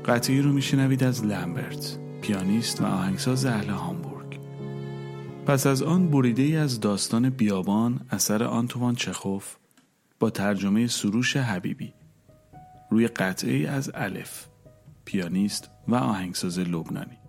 قطعی رو میشنوید از لمبرت، پیانیست و آهنگساز اهل هامبورگ. پس از آن بریده‌ای از داستان بیابان اثر آنتوان چخوف با ترجمه سروش حبیبی روی قطعه‌ای از الف، پیانیست و آهنگساز لبنانی.